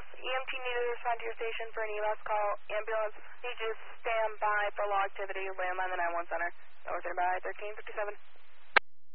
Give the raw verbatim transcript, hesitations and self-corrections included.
F, E M T needed to respond to your station for an E M S call. Ambulance, need you to stand by for low activity. Landline the nine one center. Over there by thirteen fifty-seven.